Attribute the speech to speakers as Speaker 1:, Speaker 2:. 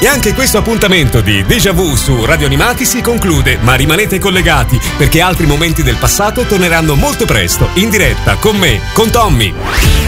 Speaker 1: E anche questo appuntamento di Déjà Vu su Radio Animati si conclude, ma rimanete collegati perché altri momenti del passato torneranno molto presto in diretta con me, con Tommy.